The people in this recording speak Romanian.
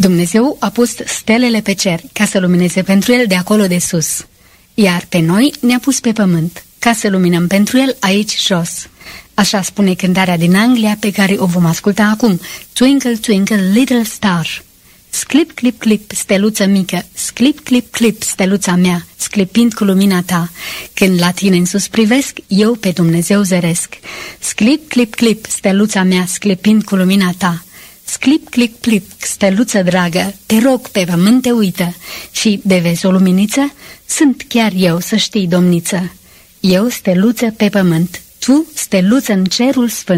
Dumnezeu a pus stelele pe cer ca să lumineze pentru el de acolo de sus, iar pe noi ne-a pus pe pământ ca să luminăm pentru el aici jos. Așa spune cântarea din Anglia pe care o vom asculta acum, Twinkle, Twinkle, Little Star. Sclip, clip, clip, steluță mică, sclip, clip, clip, steluța mea, sclipind cu lumina ta. Când la tine în sus privesc, eu pe Dumnezeu zăresc. Sclip, clip, clip, steluța mea, sclipind cu lumina ta. Sclip, clip, clip, steluță dragă, te rog, pe pământ te uită. Și de vezi o luminiță? Sunt chiar eu, să știi, domniță. Eu, steluță pe pământ, tu, steluță în cerul sfânt.